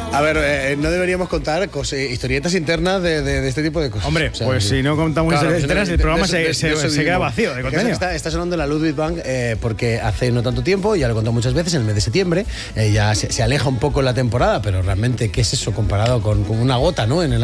A ver, no deberíamos contar historietas internas de este tipo de cosas. Hombre, o sea, pues si no contamos historietas internas, el programa se queda vacío de contenido. Está sonando la Ludwig Bank porque hace no tanto tiempo, ya lo he contado muchas veces, en el mes de septiembre, ya se aleja un poco la temporada, pero realmente, ¿qué es eso comparado con una gota, ¿no? En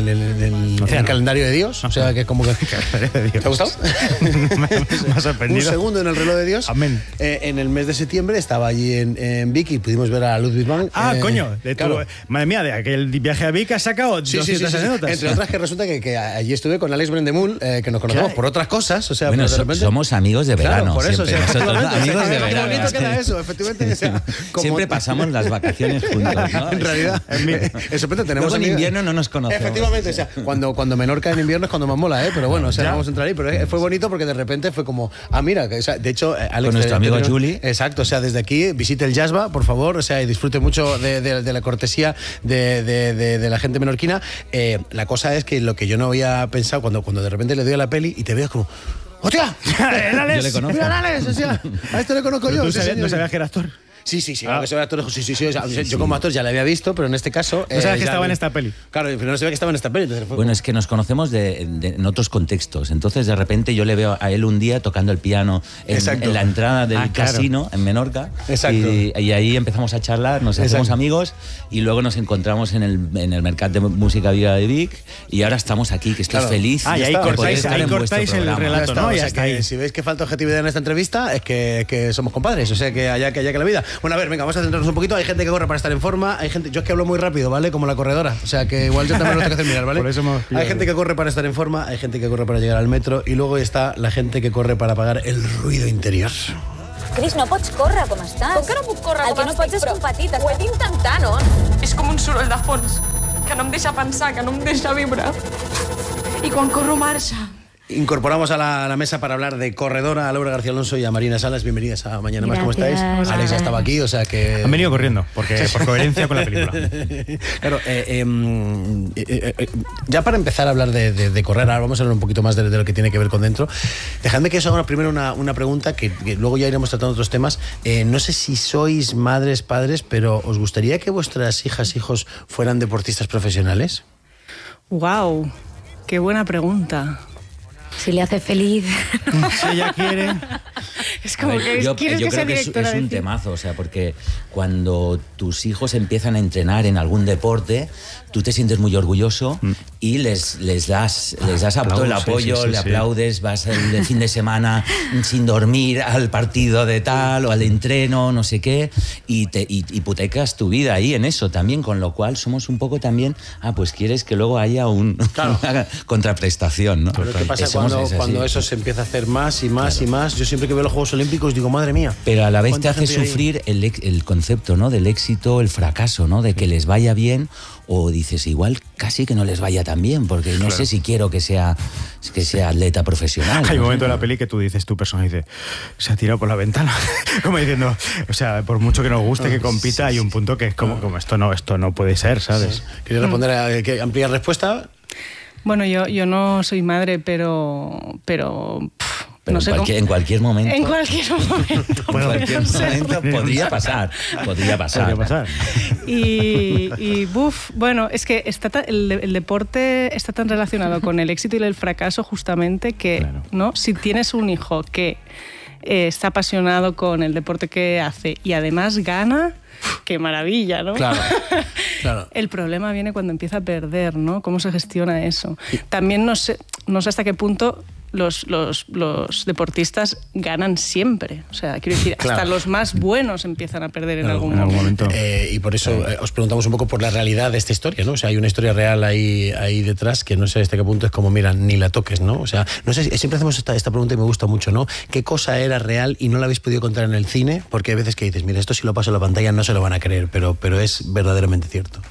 el calendario de Dios. O sea, que es como que... ¿Te ha gustado? Me ha sorprendido. Un segundo en el reloj de Dios. Amén. En el mes de septiembre estaba allí en Vic y pudimos ver a Ludwig Bank. Coño, claro. Madre mía, de aquel viaje a Vic has sacado 200 anécdotas. Entre otras que resulta que allí estuve con Alex Brendemul, que nos conocemos por otras cosas. O sea, bueno, de repente, somos amigos de verano. Claro, por eso, nosotros amigos de verano. Qué bonito queda eso, efectivamente. O sea, siempre pasamos las vacaciones juntos, ¿no? En realidad, tenemos en invierno no nos conocemos. Efectivamente, o sea, cuando Menorca en invierno es cuando más mola, pero bueno, o sea, vamos a entrar ahí. Pero fue bonito porque de repente fue como, mira, o sea, de hecho, Alex... Con nuestro amigo Juli. Exacto, o sea, desde aquí visite el Jasba, por favor, o sea, y disfrute mucho de la cortesía de la gente menorquina. La cosa es que lo que yo no había pensado cuando de repente le doy a la peli y te veo como... ¡Hostia! Yo le conozco. Mira, Alex, o sea, a esto le conozco yo. ¿No sabías que era actor? Sí, que se ve actor, sí. O sea, yo como actor ya la había visto, pero en este caso... No sabes que estaba en esta peli. Claro, pero no sabía que estaba en esta peli. Bueno, es que nos conocemos en otros contextos. Entonces, de repente, yo le veo a él un día tocando el piano en la entrada del casino, en Menorca. Exacto. Y ahí empezamos a charlar, nos hacemos amigos y luego nos encontramos en el Mercat de Música Viva de Vic y ahora estamos aquí, que estoy feliz. Y ahí cortáis el relato, ¿no? O sea, que si veis que falta objetividad en esta entrevista, es que somos compadres. O sea, que haya que la vida. Bueno, a ver, venga, vamos a centrarnos un poquito. Hay gente que corre para estar en forma, hay gente... Yo es que hablo muy rápido, ¿vale? Como la corredora. O sea, que igual yo también lo tengo que hacer mirar, ¿vale? Por eso hay gente que corre para estar en forma, hay gente que corre para llegar al metro y luego está la gente que corre para apagar el ruido interior. Cris, no pots córrer com estàs. Com que no puc córrer el com que no pots és competir. Ho he d'intentar, no? És com un soroll de fons que no em deixa pensar, que no em deixa viure. I quan corro marxa. Incorporamos a la mesa para hablar de corredora a Laura García Alonso y a Marina Salas. Bienvenidas a Mañana Más. ¿Cómo estáis? Alex ya estaba aquí, o sea que... Han venido corriendo, por coherencia con la película. Claro, ya para empezar a hablar de correr, ahora vamos a hablar un poquito más de lo que tiene que ver con dentro. Dejadme que os haga primero una pregunta que luego ya iremos tratando otros temas. No sé si sois madres, padres, pero ¿os gustaría que vuestras hijos fueran deportistas profesionales? ¡Wow! ¡Qué buena pregunta! Si le hace feliz. Si ella quiere. Es como que quieres que sea directora. Es un temazo, o sea, porque cuando tus hijos empiezan a entrenar en algún deporte, tú te sientes muy orgulloso y les das todo el apoyo, le aplaudes, vas el fin de semana sin dormir al partido de tal o al entreno, no sé qué, y hipotecas tu vida ahí en eso también, con lo cual somos un poco también, pues quieres que luego haya una contraprestación, ¿no? Pero ¿qué pasa cuando eso se empieza a hacer más y más y más? Yo siempre que veo los Juegos Olímpicos digo, madre mía. Pero a la vez te hace sufrir el concepto, ¿no? Del éxito, el fracaso, ¿no? De que les vaya bien, o dices, igual casi que no les vaya tan bien, porque no sé si quiero que sea atleta profesional. Hay un momento de la peli que tú dices, tu personaje dice, se ha tirado por la ventana, como diciendo, o sea, por mucho que nos guste que compita, hay un punto que es como esto no puede ser, ¿sabes? Sí. ¿Quieres responder a ampliar respuesta? Bueno, yo no soy madre, pero no sé en cualquier momento. En cualquier momento. En cualquier momento podría pasar. Bueno, es que el deporte está tan relacionado con el éxito y el fracaso justamente que, claro, ¿no? Si tienes un hijo que está apasionado con el deporte que hace y además gana, qué maravilla, ¿no? Claro. El problema viene cuando empieza a perder, ¿no? ¿Cómo se gestiona eso? También no sé hasta qué punto los deportistas ganan siempre. O sea, quiero decir, hasta los más buenos empiezan a perder en algún momento. Y por eso os preguntamos un poco por la realidad de esta historia, ¿no? O sea, hay una historia real ahí detrás que no sé hasta qué punto es como, mira, ni la toques, ¿no? O sea, no sé, siempre hacemos esta pregunta y me gusta mucho, ¿no? ¿Qué cosa era real y no la habéis podido contar en el cine? Porque hay veces que dices, mira, esto si lo paso en la pantalla no se lo van a creer, pero es verdaderamente cierto.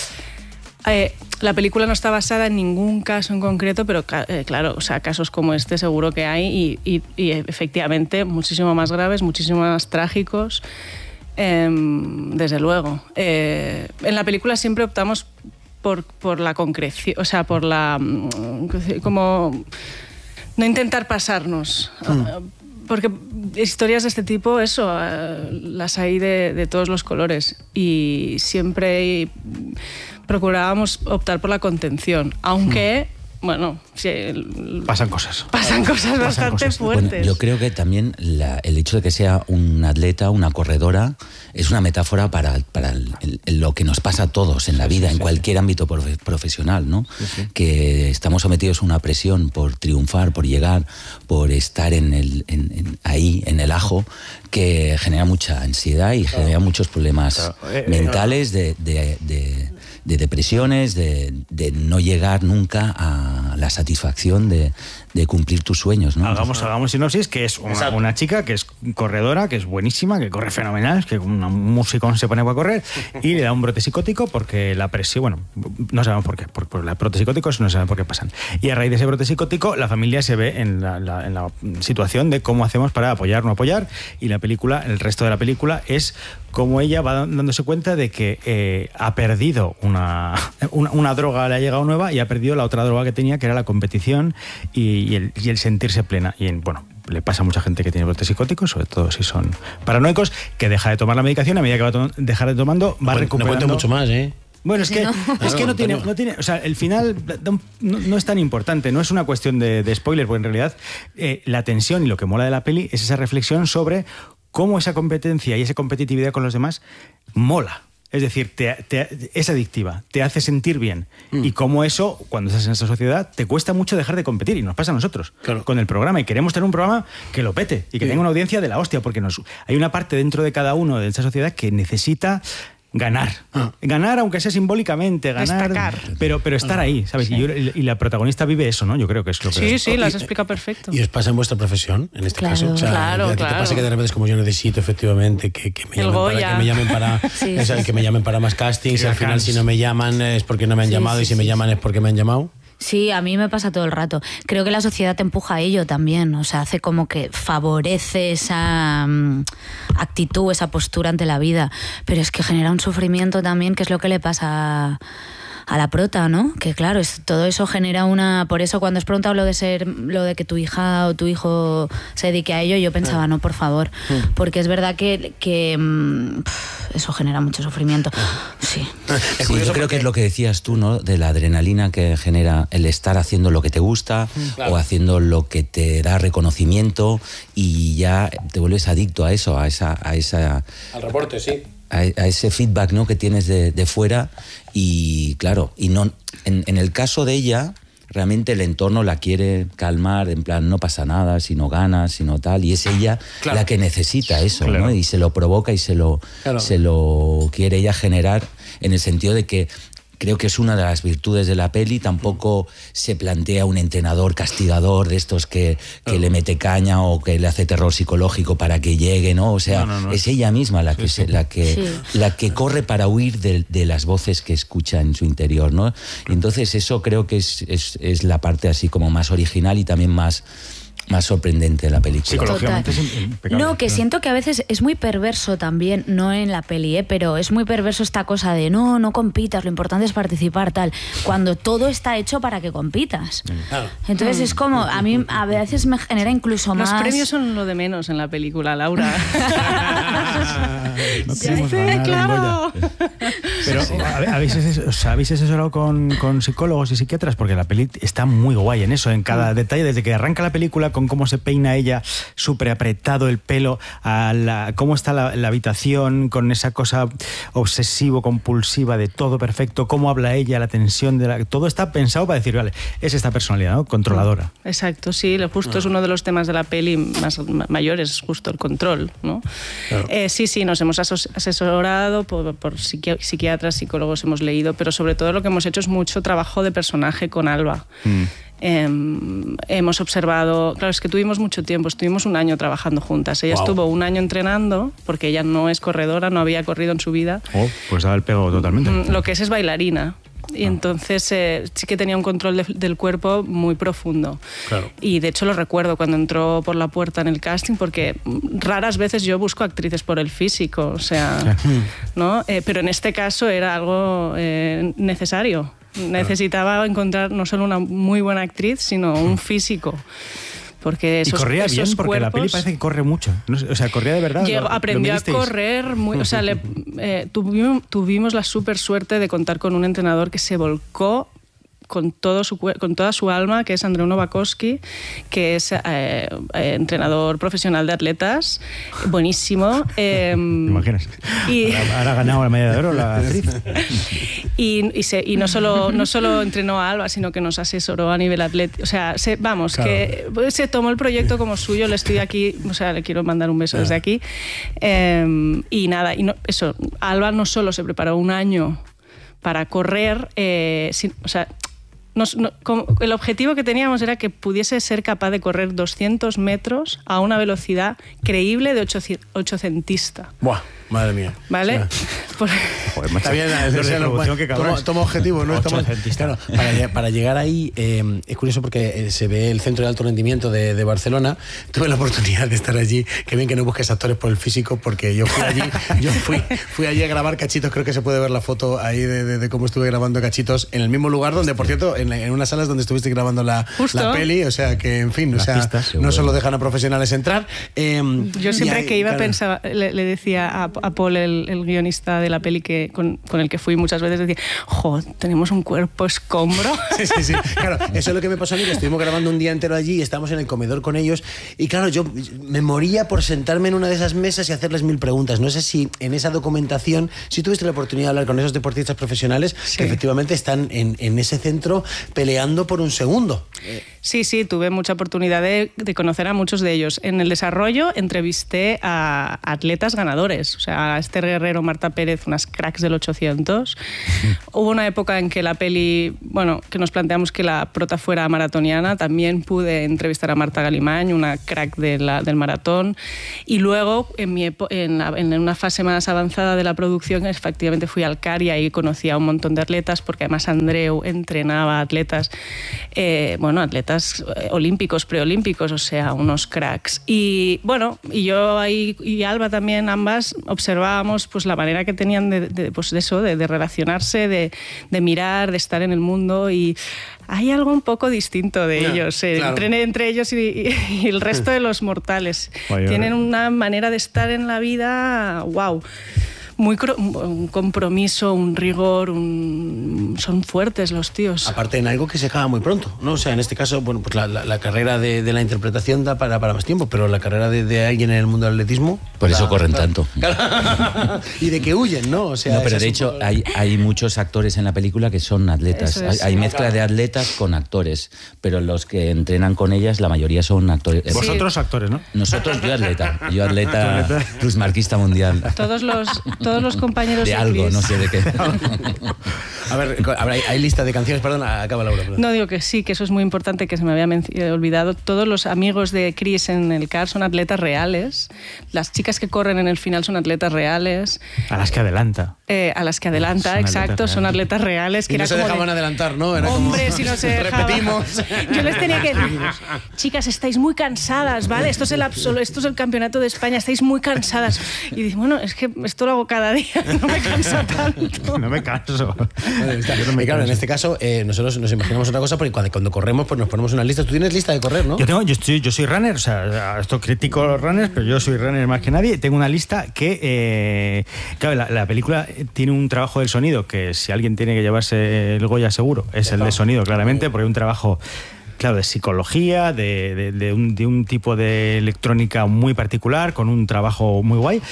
La película no está basada en ningún caso en concreto, pero claro, o sea, casos como este seguro que hay y efectivamente muchísimo más graves, muchísimo más trágicos, desde luego. En la película siempre optamos por la concreción, o sea, por la... como no intentar pasarnos... Porque historias de este tipo, eso, las hay de todos los colores y siempre procurábamos optar por la contención, aunque... Bueno, sí, pasan cosas bastante fuertes. Bueno, yo creo que también el hecho de que sea un atleta, una corredora, es una metáfora para lo que nos pasa a todos en la vida, en cualquier ámbito profesional, ¿no? Sí. Que estamos sometidos a una presión por triunfar, por llegar, por estar ahí, en el ajo, que genera mucha ansiedad y genera muchos problemas mentales de depresiones, de no llegar nunca a la satisfacción de cumplir tus sueños, ¿no? Hagamos sinopsis, que es una chica que es corredora, que es buenísima, que corre fenomenal, que un musicón se pone a correr y le da un brote psicótico porque la presión, bueno, no sabemos por qué, por los brotes psicóticos no sabemos por qué pasan. Y a raíz de ese brote psicótico, la familia se ve en la situación de cómo hacemos para apoyar, no apoyar, y la película, el resto de la película es cómo ella va dándose cuenta de que ha perdido una droga, le ha llegado nueva, y ha perdido la otra droga que tenía, que era la competición y el sentirse plena. Y bueno, le pasa a mucha gente que tiene brotes psicóticos, sobre todo si son paranoicos, que deja de tomar la medicación, a medida que va a dejar de tomando, va recuperando. No cuento mucho más, ¿eh? Bueno, es que no tiene, o sea, el final no es tan importante, no es una cuestión de spoiler, porque en realidad la tensión y lo que mola de la peli es esa reflexión sobre cómo esa competencia y esa competitividad con los demás mola. Es decir, es adictiva, te hace sentir bien. Y cómo eso, cuando estás en esta sociedad, te cuesta mucho dejar de competir. Y nos pasa a nosotros, con el programa. Y queremos tener un programa que lo pete y que tenga una audiencia de la hostia, porque hay una parte dentro de cada uno de esta sociedad que necesita ganar. Ganar, aunque sea simbólicamente, ganar, pero estar ahí, ¿sabes? Sí. Y la protagonista vive eso, ¿no? Yo creo que es lo que... Sí, lo has explicado perfecto. ¿Y os pasa en vuestra profesión, en este caso? O sea, claro. ¿Te pasa que de repente es como yo necesito efectivamente que me llamen para más castings, y al final si no me llaman es porque no me han llamado, y si me llaman es porque me han llamado? Sí, a mí me pasa todo el rato. Creo que la sociedad te empuja a ello también. O sea, hace como que favorece esa actitud, esa postura ante la vida. Pero es que genera un sufrimiento también, que es lo que le pasa a la prota, ¿no? Que claro, todo eso genera una... Por eso cuando has preguntado lo de que tu hija o tu hijo se dedique a ello, yo pensaba, no, por favor. Porque es verdad que eso genera mucho sufrimiento. Sí. Sí, yo creo que es lo que decías tú, ¿no? De la adrenalina que genera el estar haciendo lo que te gusta, o haciendo lo que te da reconocimiento, y ya te vuelves adicto a eso, a esa al reporte, sí. A ese feedback, ¿no? Que tienes de fuera. Y claro, y no, en el caso de ella, realmente el entorno la quiere calmar, en plan, no pasa nada si no ganas, si no tal, y es ella la que necesita eso, ¿no? Y se lo provoca y se lo quiere ella generar, en el sentido de que creo que es una de las virtudes de la peli. Tampoco se plantea un entrenador castigador de estos que le mete caña o que le hace terror psicológico para que llegue, ¿no? O sea, es ella misma la que corre para huir de las voces que escucha en su interior, ¿no? Y entonces eso creo que es la parte así como más original y también más sorprendente de la película. Psicológicamente es impecable. No, que siento que a veces es muy perverso también, no en la peli, pero es muy perverso esta cosa de no compitas, lo importante es participar, tal, cuando todo está hecho para que compitas. Entonces es como, a mí a veces me genera incluso más... Los premios son lo de menos en la película, Laura. No queremos ganar, claro. Pero ¿habéis asesorado con psicólogos y psiquiatras? Porque la peli está muy guay en eso, en cada detalle, desde que arranca la película, con cómo se peina ella, súper apretado el pelo, cómo está la habitación, con esa cosa obsesivo-compulsiva de todo perfecto, cómo habla ella, la tensión, todo está pensado para decir, vale, es esta personalidad, ¿no? Controladora. Exacto, sí, justo es uno de los temas de la peli más mayores, es justo el control, ¿no? Claro. Sí, nos hemos asesorado por psiquiatras, psicólogos, hemos leído, pero sobre todo lo que hemos hecho es mucho trabajo de personaje con Alba. Hemos observado, claro, es que tuvimos mucho tiempo, estuvimos un año trabajando juntas. Ella estuvo un año entrenando, porque ella no es corredora, no había corrido en su vida. Pues daba el pego totalmente. Lo que es bailarina. Y entonces sí que tenía un control del cuerpo muy profundo. Claro. Y de hecho lo recuerdo cuando entró por la puerta en el casting, porque raras veces yo busco actrices por el físico, o sea, ¿no? Pero en este caso era algo necesario. Necesitaba encontrar no solo una muy buena actriz, sino un físico Porque esos, y corría esos bien, porque cuerpos, la peli parece que corre mucho. O sea, corría de verdad. Aprendió a correr. O sea, tuvimos la súper suerte de contar con un entrenador que se volcó con toda su alma, que es Andreu Novakoski, que es entrenador profesional de atletas, buenísimo. ¿Te imaginas? Ahora ha ganado la medalla de oro la actriz. Y no solo entrenó a Alba, sino que nos asesoró a nivel atlético. O sea, que se tomó el proyecto como suyo. Le estoy aquí, o sea, le quiero mandar un beso desde aquí. Y nada, Alba no solo se preparó un año para correr, o sea, el objetivo que teníamos era que pudiese ser capaz de correr 200 metros a una velocidad creíble de 800ista. ¡Buah! Madre mía. ¿Vale? O sea, joder, está bien, toma objetivo, ¿no? Claro, para llegar ahí, es curioso porque se ve el centro de alto rendimiento de Barcelona. Tuve la oportunidad de estar allí. Qué bien que no busques actores por el físico, porque yo fui allí, fui allí a grabar cachitos. Creo que se puede ver la foto ahí de cómo estuve grabando cachitos en el mismo lugar donde, por cierto, en unas salas donde estuviste grabando la peli. O sea, que en fin, pistas, no solo dejan a profesionales entrar. Yo siempre que iba pensaba, le decía a Paul, el guionista de la peli con el que fui muchas veces, decía, tenemos un cuerpo escombro. Sí. Claro, eso es lo que me pasó a mí, que estuvimos grabando un día entero allí y estábamos en el comedor con ellos y claro, yo me moría por sentarme en una de esas mesas y hacerles 1000 preguntas. No sé si en esa documentación, si tuviste la oportunidad de hablar con esos deportistas profesionales que efectivamente están en ese centro peleando por un segundo. Sí, tuve mucha oportunidad de conocer a muchos de ellos. En el desarrollo entrevisté a atletas ganadores, o sea, a Esther Guerrero, Marta Pérez, unas cracks del 800. Hubo una época en que la peli, que nos planteamos que la prota fuera maratoniana. También pude entrevistar a Marta Galimany, una crack del maratón. Y luego, en una fase más avanzada de la producción, efectivamente fui al CAR y ahí conocí a un montón de atletas, porque además Andreu entrenaba atletas, atletas olímpicos, preolímpicos, o sea, unos cracks. Y yo ahí y Alba también, ambas, observábamos pues la manera que tenían de relacionarse, de mirar, de estar en el mundo, y hay algo un poco distinto de ellos, claro. Entre ellos y el resto de los mortales. Tienen una manera de estar en la vida, wow. Un compromiso, un rigor, son fuertes los tíos. Aparte en algo que se acaba muy pronto, ¿no? O sea, en este caso, pues la carrera de la interpretación da para más tiempo, pero la carrera de alguien en el mundo del atletismo... Por eso corren tanto. Y de que huyen, ¿no? O sea, no, pero de hecho hay muchos actores en la película que son atletas. Hay mezcla de atletas con actores, pero los que entrenan con ellas, la mayoría son actores. Sí. Vosotros actores, ¿no? Nosotros, yo atleta plusmarquista mundial. Todos los compañeros de algo, Chris. No sé de qué. A ver, hay lista de canciones, perdón, acaba Laura. Perdón. No, digo que sí, que eso es muy importante, que se me había olvidado. Todos los amigos de Chris en el CAR son atletas reales. Las chicas que corren en el final son atletas reales. A las que adelanta. Exacto, son atletas reales. Que y no se dejaban adelantar, ¿no? Era hombre, si no se dejaban. Repetimos. Yo les tenía que decir, chicas, estáis muy cansadas, ¿vale? Esto es el campeonato de España, estáis muy cansadas. Y dice, es que esto lo hago cada día, no me canso tanto. No me canso. Y claro, en este caso, nosotros nos imaginamos otra cosa, porque cuando corremos, pues nos ponemos una lista. Tú tienes lista de correr, ¿no? Yo soy runner, o sea, esto critico los runners, pero yo soy runner más que nadie. Tengo una lista que, claro, la película tiene un trabajo del sonido, que si alguien tiene que llevarse el Goya seguro, es el de sonido, claramente, porque hay un trabajo... Claro, de psicología, de un tipo de electrónica muy particular, con un trabajo muy guay.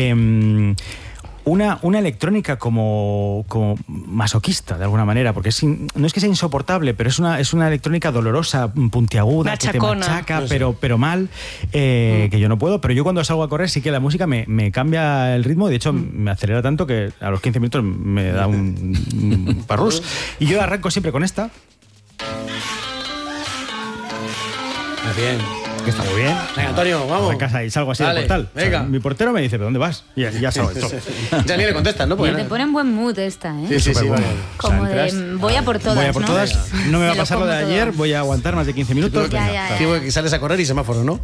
Una electrónica como masoquista, de alguna manera, porque no es que sea insoportable, pero es una electrónica dolorosa, puntiaguda, machacona, que te machaca, pero mal, que yo no puedo. Pero yo cuando salgo a correr sí que la música me cambia el ritmo, y de hecho me acelera tanto que a los 15 minutos me da un parrús. Y yo arranco siempre con esta. Bien. Que está muy bien. Venga, Antonio, vamos. A casa y salgo así del portal. Venga. O sea, mi portero me dice, ¿pero dónde vas? Y ya sabes. Ya ni le contestan, ¿no? Te pone en buen mood esta, ¿eh? Sí, vale. Como de voy a por todas. Voy a por todas. No me va a pasar lo de ayer, todas. voy a aguantar más de 15 minutos. Ya. Que sales a correr y semáforo, ¿no?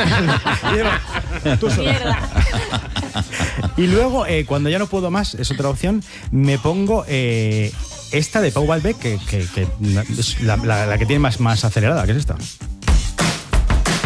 Tú sola. Y luego, cuando ya no puedo más, es otra opción, me pongo esta de Pau Balbec, que es la que tiene más acelerada, que es esta.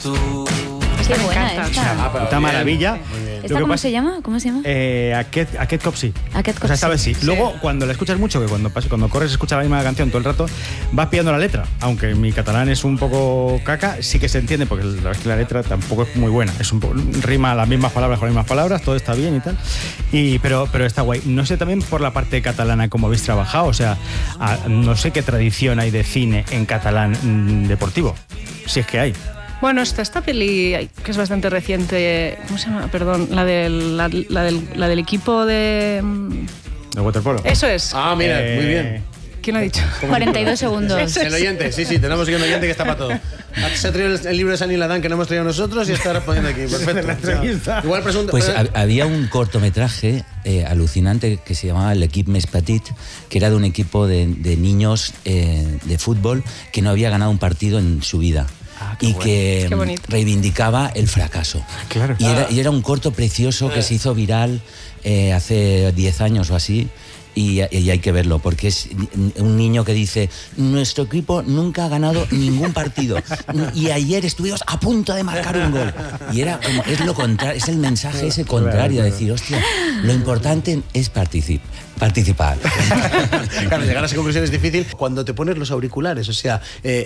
Qué buena encanta. esta. Puta maravilla. ¿Esta cómo se llama? ¿Cómo se llama? Aquest Cop sí. Aquest Cop O sea, esta vez sí. Sí. Luego, cuando la escuchas mucho, que cuando corres escuchas la misma canción todo el rato, vas pillando la letra. Aunque mi catalán es un poco caca, sí que se entiende, porque la verdad es que la letra tampoco es muy buena. Es un poco, rima las mismas palabras con las mismas palabras, todo está bien y tal. Pero está guay. No sé también por la parte catalana cómo habéis trabajado. O sea, no sé qué tradición hay de cine en catalán deportivo. Si es que hay. Bueno, está esta peli que es bastante reciente, ¿cómo se llama? Perdón, la del equipo de... ¿De waterpolo? Eso es. Ah, mira, muy bien. ¿Quién lo ha dicho? 42 segundos. El oyente, sí, tenemos aquí un oyente que está para todo. Se ha traído el libro de San Ladán que no hemos traído nosotros y está respondiendo aquí. Perfecto. Igual pregunta. Pues había un cortometraje alucinante que se llamaba L'Equipe Més Petit, que era de un equipo de niños de fútbol que no había ganado un partido en su vida. Y que reivindicaba el fracaso. Claro. Y era un corto precioso que se hizo viral hace 10 años o así. Y hay que verlo, porque es un niño que dice: nuestro equipo nunca ha ganado ningún partido y ayer estuvimos a punto de marcar un gol. Y era como, es lo contrario, es el mensaje ese contrario, de decir, hostia, lo importante es participar. Claro, llegar a esa conclusión es difícil cuando te pones los auriculares, o sea,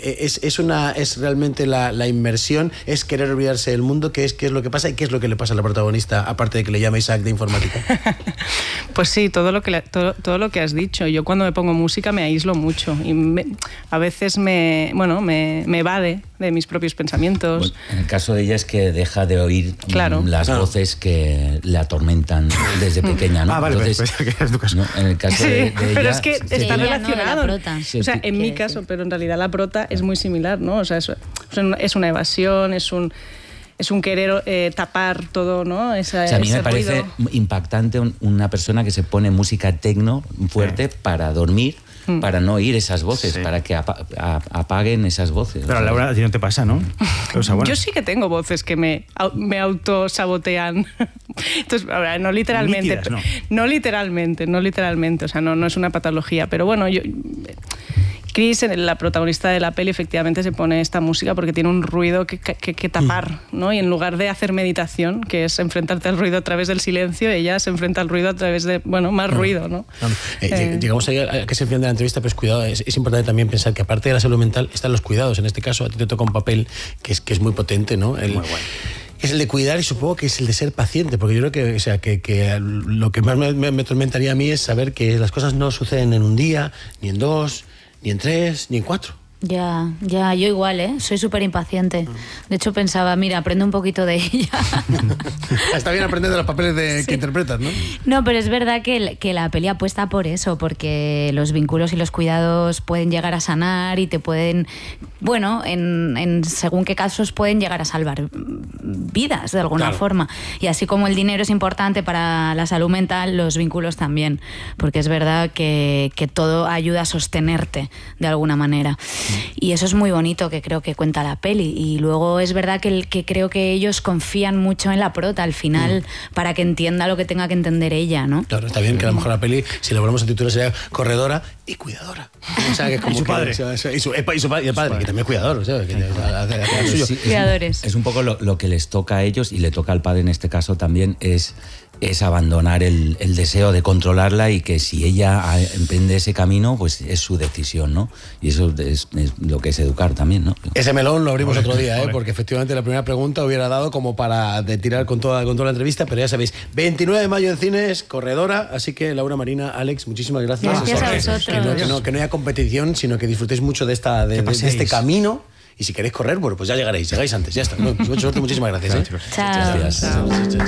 es realmente la inmersión, es querer olvidarse del mundo, qué es lo que pasa y qué es lo que le pasa a la protagonista, aparte de que le llama Isaac de informática. Pues sí, todo lo que has dicho. Yo cuando me pongo música me aíslo mucho y a veces me evade de mis propios pensamientos. Bueno, en el caso de ella es que deja de oír las voces que le atormentan desde pequeña, ¿no? Vale, entonces, que es tu caso. ¿no? En el caso de pero ella, es que está relacionado. No, la prota. O sea, en mi caso, pero en realidad la prota es muy similar, ¿no? O sea, es una evasión, es un querer tapar todo, ¿no? O sea, a mí me parece impactante una persona que se pone música tecno fuerte para dormir, para no oír esas voces, para que apaguen esas voces. Pero Laura, a ti no te pasa, ¿no? O sea, bueno. Yo sí que tengo voces que me autosabotean. Entonces, ahora, no literalmente. Nítidas, no literalmente. O sea, no es una patología. Pero bueno, Chris, la protagonista de la peli, efectivamente se pone esta música porque tiene un ruido que tapar, ¿no? Y en lugar de hacer meditación, que es enfrentarte al ruido a través del silencio, ella se enfrenta al ruido a través de, más ruido, ¿no? Llegamos ahí a que es el final de la entrevista, pero cuidado, es importante también pensar que aparte de la salud mental están los cuidados. En este caso, a ti te toca un papel que es muy potente, ¿no? Muy bueno. Es el de cuidar y supongo que es el de ser paciente, porque yo creo que, o sea, que lo que más me atormentaría a mí es saber que las cosas no suceden en un día, ni en 2, ni en 3, ni en 4. Ya, yo igual, ¿eh? Soy súper impaciente. De hecho pensaba, mira, aprende un poquito de ella. Está bien aprender de los papeles que interpretas, ¿no? No, pero es verdad que la peli apuesta por eso, porque los vínculos y los cuidados pueden llegar a sanar y te pueden, bueno, en según qué casos pueden llegar a salvar vidas de alguna forma. Y así como el dinero es importante para la salud mental, los vínculos también, porque es verdad que todo ayuda a sostenerte de alguna manera. Y eso es muy bonito, que creo que cuenta la peli. Y luego es verdad que creo que ellos confían mucho en la prota al final para que entienda lo que tenga que entender ella, ¿no? Claro, está bien que a lo mejor la peli, si le volvemos a titular, sería corredora y cuidadora. O sea, que es como y su padre. Y su padre, que también es cuidador. O sea, Cuidadores. Es un poco lo que les toca a ellos, y le toca al padre en este caso también, es abandonar el deseo de controlarla, y que si ella emprende ese camino, pues es su decisión, ¿no? Y eso es lo que es educar también, ¿no? Ese melón lo abrimos otro día, porque efectivamente la primera pregunta hubiera dado como para tirar con toda la entrevista, pero ya sabéis, 29 de mayo en cines, corredora, así que Laura, Marina, Alex, muchísimas gracias. Gracias a vosotros. Que no haya competición, sino que disfrutéis mucho de este camino. Y si queréis correr, bueno, pues ya llegaréis antes, ya está. Mucha suerte, muchísimas gracias. Chao. Gracias.